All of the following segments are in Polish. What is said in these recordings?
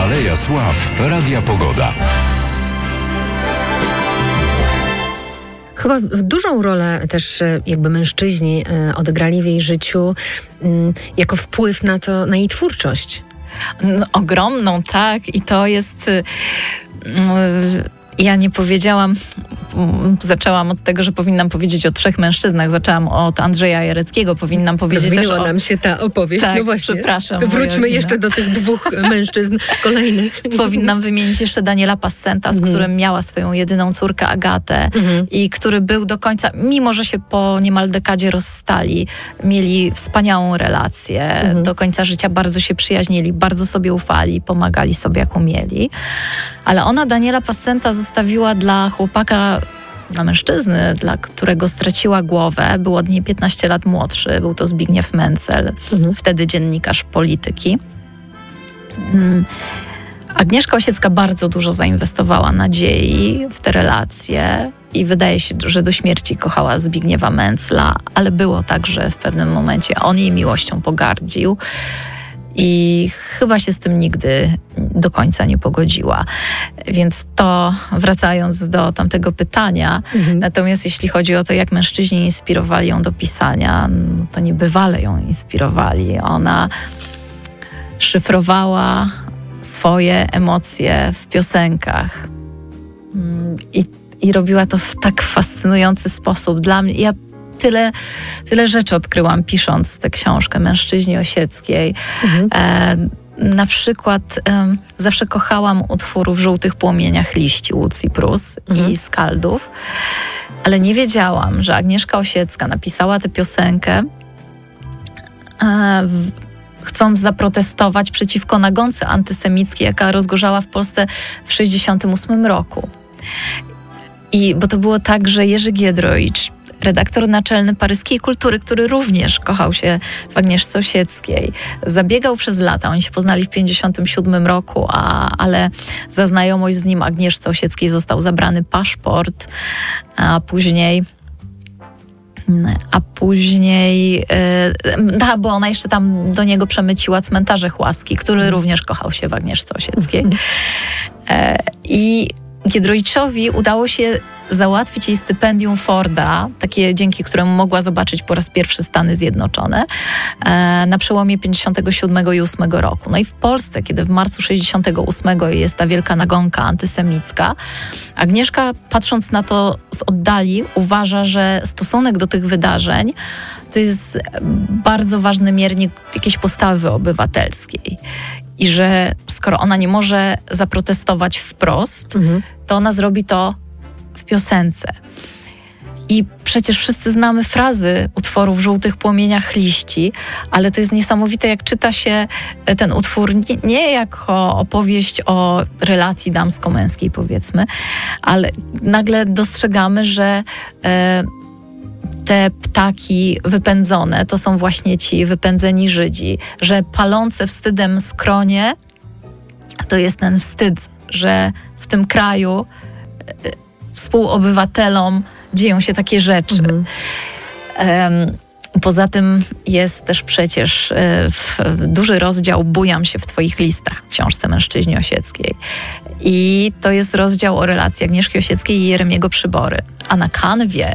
Aleja Sław Radia Pogoda. Chyba dużą rolę też jakby mężczyźni odegrali w jej życiu jako wpływ na jej twórczość. No, ogromną, tak. I to jest... Ja nie powiedziałam, zaczęłam od tego, że powinnam powiedzieć o 3 mężczyznach. Zaczęłam od Andrzeja Jareckiego, powinnam powiedzieć też Rozwinęła nam się ta opowieść. Tak, no właśnie. przepraszam. Wróćmy jeszcze do tych 2 mężczyzn kolejnych. Powinnam wymienić jeszcze Daniela Passenta, z którym miała swoją jedyną córkę Agatę i który był do końca, mimo że się po niemal dekadzie rozstali, mieli wspaniałą relację. Do końca życia bardzo się przyjaźnili, bardzo sobie ufali, pomagali sobie jak umieli. Ale ona Daniela Passenta zostawiła dla chłopaka, dla mężczyzny, dla którego straciła głowę. Był od niej 15 lat młodszy. Był to Zbigniew Mencel, wtedy dziennikarz polityki. Agnieszka Osiecka bardzo dużo zainwestowała nadziei w te relacje i wydaje się, że do śmierci kochała Zbigniewa Mencla, ale było tak, że w pewnym momencie on jej miłością pogardził. I chyba się z tym nigdy do końca nie pogodziła. Więc to, wracając do tamtego pytania, natomiast jeśli chodzi o to, jak mężczyźni inspirowali ją do pisania, no to niebywale ją inspirowali. Ona szyfrowała swoje emocje w piosenkach i robiła to w tak fascynujący sposób. Dla mnie, ja tyle rzeczy odkryłam, pisząc tę książkę Mężczyźni Osieckiej. Na przykład zawsze kochałam utwór W żółtych płomieniach liści Łucji Prus i Skaldów, ale nie wiedziałam, że Agnieszka Osiecka napisała tę piosenkę chcąc zaprotestować przeciwko nagonce antysemickiej, jaka rozgorzała w Polsce w 1968 roku. Bo to było tak, że Jerzy Giedroyć, redaktor naczelny Paryskiej Kultury, który również kochał się w Agnieszce Osieckiej, zabiegał przez lata. Oni się poznali w 1957 roku, ale za znajomość z nim Agnieszce Osieckiej został zabrany paszport, a później bo ona jeszcze tam do niego przemyciła Cmentarze Chłaski, który również kochał się w Agnieszce Osieckiej. I Giedroyczowi udało się załatwić jej stypendium Forda, takie dzięki któremu mogła zobaczyć po raz pierwszy Stany Zjednoczone na przełomie 57 i 8 roku. No i w Polsce, kiedy w marcu 68 jest ta wielka nagonka antysemicka, Agnieszka, patrząc na to z oddali, uważa, że stosunek do tych wydarzeń to jest bardzo ważny miernik jakiejś postawy obywatelskiej. I że skoro ona nie może zaprotestować wprost, to ona zrobi to w piosence. I przecież wszyscy znamy frazy utworu W żółtych płomieniach liści, ale to jest niesamowite, jak czyta się ten utwór nie jako opowieść o relacji damsko-męskiej, powiedzmy, ale nagle dostrzegamy, że te ptaki wypędzone to są właśnie ci wypędzeni Żydzi, że palące wstydem skronie to jest ten wstyd, że w tym kraju współobywatelom dzieją się takie rzeczy. Poza tym jest też przecież duży rozdział Bujam się w twoich listach w książce Mężczyźni Osieckiej. I to jest rozdział o relacji Agnieszki Osieckiej i Jeremiego Przybory. A na kanwie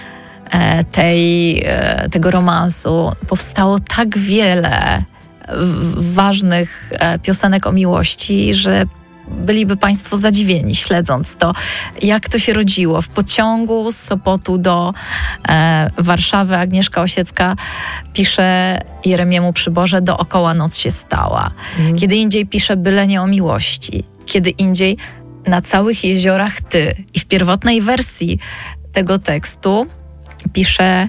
tego romansu powstało tak wiele ważnych piosenek o miłości, że byliby Państwo zadziwieni, śledząc to, jak to się rodziło. W pociągu z Sopotu do Warszawy Agnieszka Osiecka pisze Jeremiemu Przyborze: dookoła noc się stała. Kiedy indziej pisze byle nie o miłości. Kiedy indziej na całych jeziorach ty. I w pierwotnej wersji tego tekstu pisze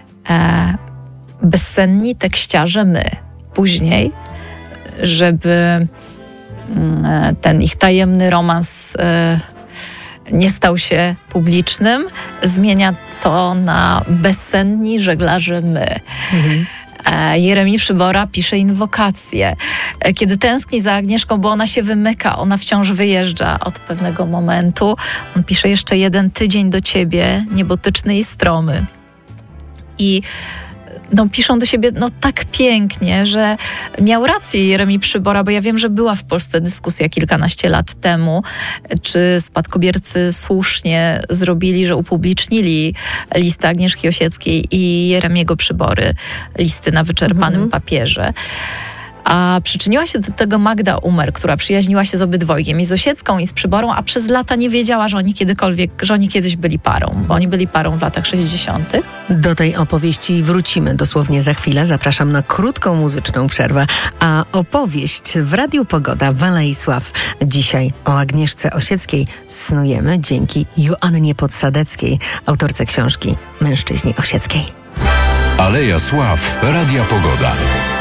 bezsenni tekściarze my. Później, żeby ten ich tajemny romans nie stał się publicznym, zmienia to na bezsenni żeglarze my. Jeremi Przybora pisze inwokację. Kiedy tęskni za Agnieszką, bo ona się wymyka, ona wciąż wyjeżdża od pewnego momentu. On pisze jeszcze 1 tydzień do ciebie, niebotyczny i stromy. I piszą do siebie tak pięknie, że miał rację Jeremi Przybora, bo ja wiem, że była w Polsce dyskusja kilkanaście lat temu, czy spadkobiercy słusznie zrobili, że upublicznili listę Agnieszki Osieckiej i Jeremiego Przybory, listy na wyczerpanym papierze. A przyczyniła się do tego Magda Umer, która przyjaźniła się z obydwojgiem, i z Osiecką, i z Przyborą, a przez lata nie wiedziała, że oni kiedyś byli parą, bo oni byli parą w latach 60. Do tej opowieści wrócimy dosłownie za chwilę. Zapraszam na krótką muzyczną przerwę. A opowieść w Radiu Pogoda Waleisław. Dzisiaj o Agnieszce Osieckiej snujemy dzięki Joannie Podsadeckiej, autorce książki Mężczyźni Osieckiej. Aleja Sław Radia Pogoda.